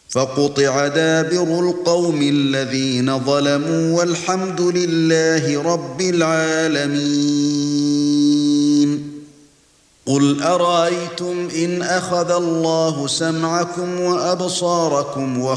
فقطع دابر القوم الذين ظلموا والحمد لله رب العالمين. قل أرأيتم إن أخذ الله سمعكم وأبصاركم